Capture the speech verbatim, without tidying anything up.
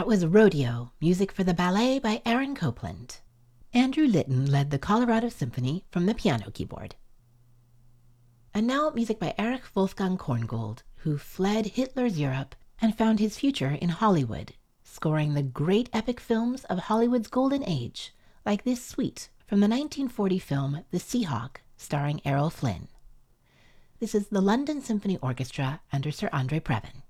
was Rodeo, music for the ballet by Aaron Copland. Andrew Litton led the Colorado Symphony from the piano keyboard. And now music by Erich Wolfgang Korngold, who fled Hitler's Europe and found his future in Hollywood, scoring the great epic films of Hollywood's golden age, like this suite from the nineteen forty film The Seahawk, starring Errol Flynn. This is the London Symphony Orchestra under Sir Andre Previn.